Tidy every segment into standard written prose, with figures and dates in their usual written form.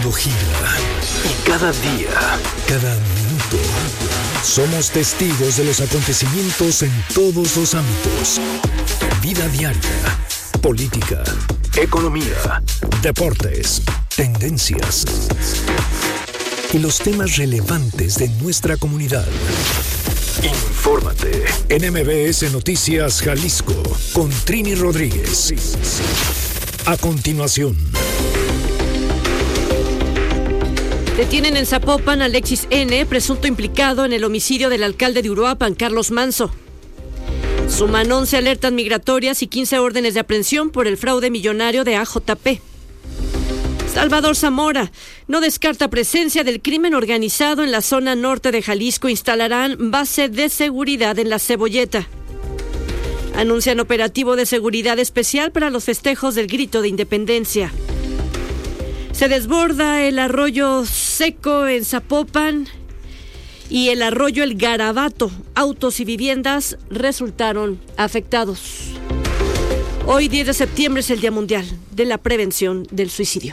mundo gira y cada día, cada minuto, somos testigos de los acontecimientos en todos los ámbitos. Vida diaria, política, economía, deportes, tendencias y los temas relevantes de nuestra comunidad. Infórmate en MBS Noticias Jalisco con Trini Rodríguez. A continuación. Detienen en Zapopan a Alexis N., presunto implicado en el homicidio del alcalde de Uruapan, Carlos Manso. Suman 11 alertas migratorias y 15 órdenes de aprehensión por el fraude millonario de AJP. Salvador Zamora no descarta presencia del crimen organizado en la zona norte de Jalisco. Instalarán base de seguridad en La Cebolleta. Anuncian operativo de seguridad especial para los festejos del Grito de Independencia. Se desborda el arroyo Seco en Zapopan y el arroyo El Garabato. Autos y viviendas resultaron afectados. Hoy, 10 de septiembre, es el Día Mundial de la Prevención del Suicidio.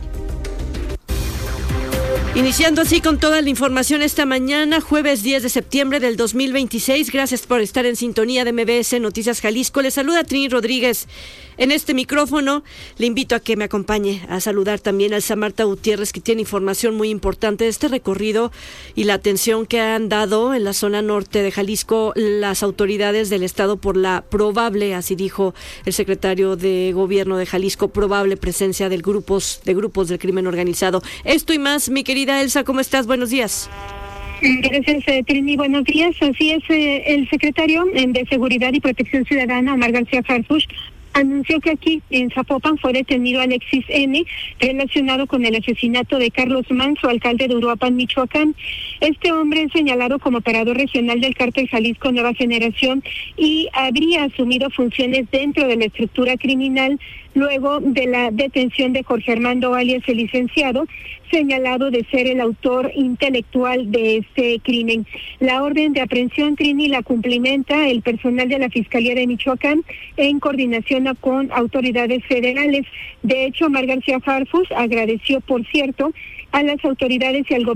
Iniciando así con toda la información esta mañana, jueves 10 de septiembre del 2026. Gracias por estar en sintonía de MBS Noticias Jalisco. Les saluda Trini Rodríguez. En este micrófono le invito a que me acompañe a saludar también a Elsa Marta Gutiérrez, que tiene información muy importante de este recorrido y la atención que han dado en la zona norte de Jalisco las autoridades del estado por la probable, así dijo el secretario de Gobierno de Jalisco, probable presencia de grupos del crimen organizado. Esto y más, mi querida Elsa, ¿cómo estás? Buenos días. Gracias, Trini. Buenos días. Así es, el secretario de Seguridad y Protección Ciudadana, Omar García Harfuch, anunció que aquí en Zapopan fue detenido Alexis N., relacionado con el asesinato de Carlos Manso, alcalde de Uruapan, Michoacán. Este hombre es señalado como operador regional del cártel Jalisco Nueva Generación y habría asumido funciones dentro de la estructura criminal luego de la detención de Jorge Armando alias el licenciado, señalado de ser el autor intelectual de este crimen. La orden de aprehensión, Trini, la cumplimenta el personal de la Fiscalía de Michoacán en coordinación con autoridades federales. De hecho, Omar García Harfuch agradeció, por cierto, a las autoridades y al gobierno